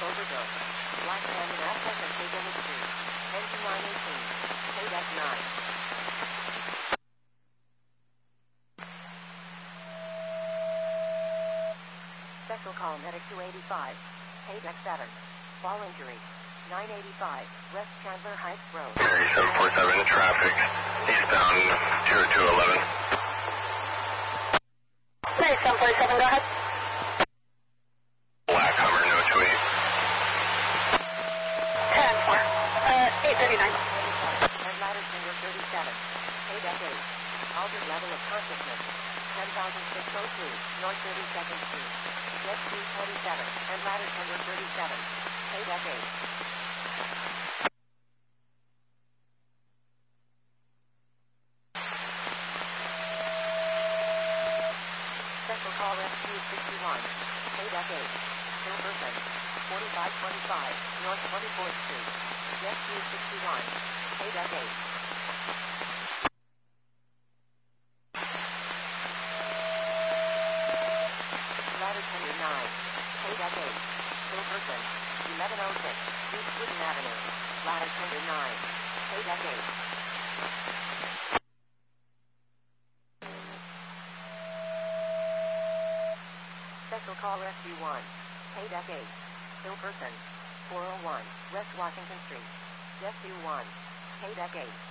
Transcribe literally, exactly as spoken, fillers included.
Overbill. Black Canyon Aztec and Hazelwood Street. Engine nine eighteen. Paydeck nine. Special call medic two eighty-five. Paydeck seven. Fall injury. nine eighty-five. West Chandler Heights Road. Gary seven forty-seven traffic. Eastbound zero two eleven. Gary seven forty-seven, go ahead. Black Hummer, no tweet. ten four. Uh, eight thirty-nine. And ladder finger thirty-seven. Paydeck eight. Altered level of consciousness. ten thousand six oh two. North thirty-second Street. Jet two twenty-seven. And ladder finger thirty-seven. Paydeck eight. Special call rescue sixty-one. Paydeck eight. Still person. forty-five twenty-five. North twenty-fourth Street. Jet two sixty-one. Paydeck eight. Ladder tender nine. Paydeck eight. Still person. eleven oh six. East Wooden Avenue. Ladder tender nine. Paydeck eight. Special call rescue one. Paydeck eight. Still person. four oh one. West Washington Street. Jet two one. Paydeck eight.